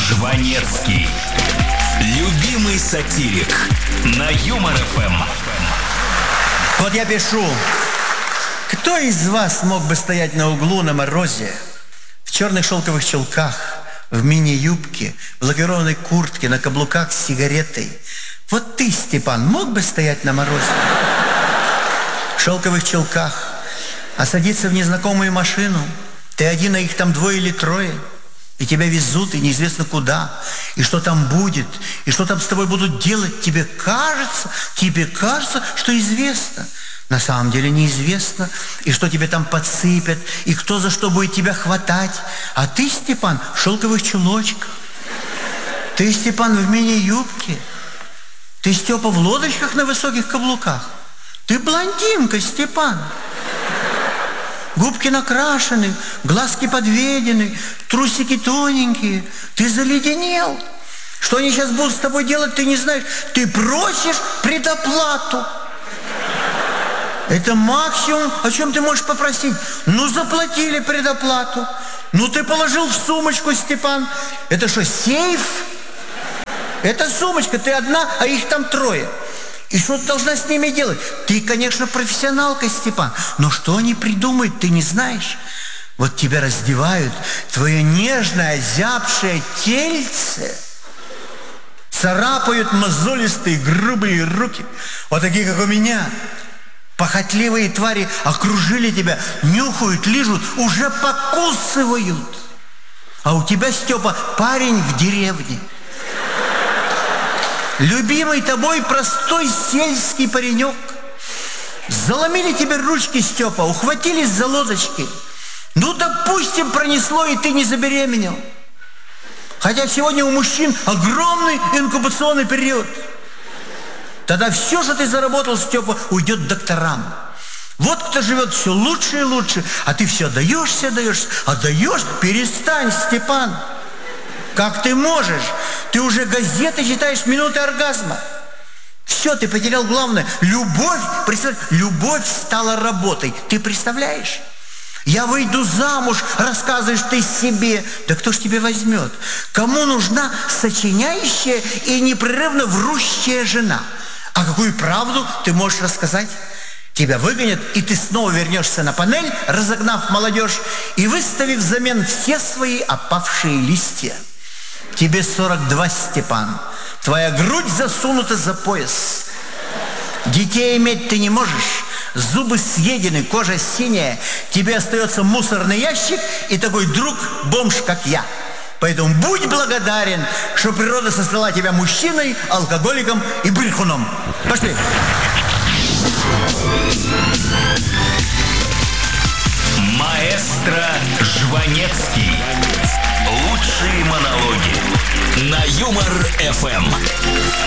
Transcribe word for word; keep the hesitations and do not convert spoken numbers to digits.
Жванецкий. Любимый сатирик на Юмор эф эм. Вот я пишу. Кто из вас мог бы стоять на углу на морозе, в черных шелковых чулках, в мини-юбке, в лакированной куртке, на каблуках с сигаретой? Вот ты, Степан, мог бы стоять на морозе? В шелковых чулках, а садиться в незнакомую машину? Ты один, а их там двое или трое. И тебя везут, и неизвестно куда. И что там будет, и что там с тобой будут делать. Тебе кажется, тебе кажется, что известно. На самом деле неизвестно. И что тебе там подсыпят, и кто за что будет тебя хватать. А ты, Степан, в шелковых чулочках. Ты, Степан, в мини-юбке. Ты, Степа, в лодочках на высоких каблуках. Ты блондинка, Степан. Губки накрашены, глазки подведены, трусики тоненькие. Ты заледенел. Что они сейчас будут с тобой делать, ты не знаешь. Ты просишь предоплату. Это максимум, о чем ты можешь попросить. Ну, заплатили предоплату. Ну, ты положил в сумочку, Степан. Это что, сейф? Это сумочка, ты одна, а их там трое. И что ты должна с ними делать? Ты, конечно, профессионалка, Степан, но что они придумают, ты не знаешь. Вот тебя раздевают, твое нежное, озябшее тельце, царапают мозолистые, грубые руки, вот такие, как у меня. Похотливые твари окружили тебя, нюхают, лижут, уже покусывают. А у тебя, Степа, парень в деревне. Любимый тобой простой сельский паренек. Заломили тебе ручки, Степа, ухватились за лодочки. Ну, допустим, пронесло, и ты не забеременел. Хотя сегодня у мужчин огромный инкубационный период. Тогда все, что ты заработал, Степа, уйдет докторам. Вот кто живет все лучше и лучше, а ты все отдаешься, отдаешься, отдаешь. Перестань, Степан. Как ты можешь? Ты уже газеты читаешь «Минуты оргазма». Все, ты потерял главное. Любовь, представь, любовь стала работой. Ты представляешь? Я выйду замуж, рассказываешь ты себе. Да кто ж тебе возьмет? Кому нужна сочиняющая и непрерывно врущая жена? А какую правду ты можешь рассказать? Тебя выгонят, и ты снова вернешься на панель, разогнав молодежь и выставив взамен все свои опавшие листья. Тебе сорок два, Степан. Твоя грудь засунута за пояс. Детей иметь ты не можешь. Зубы съедены, кожа синяя. Тебе остается мусорный ящик и такой друг, бомж, как я. Поэтому будь благодарен, что природа создала тебя мужчиной, алкоголиком и брехуном. Пошли. Маэстро Жванецкий. Лучшие монологи на Юмор эф эм.